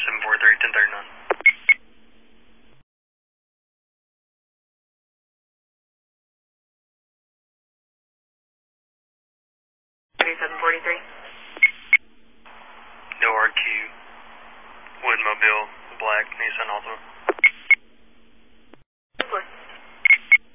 743, 1039. 3743. No RQ, Woodmobile, black, Nissan Altima.